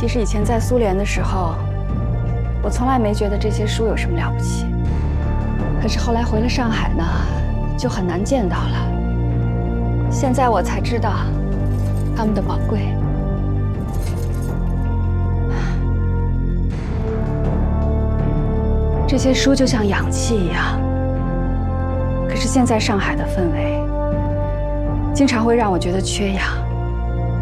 其实以前在苏联的时候，我从来没觉得这些书有什么了不起。可是后来回了上海呢，就很难见到了。现在我才知道它们的宝贵。这些书就像氧气一样。可是现在上海的氛围，经常会让我觉得缺氧。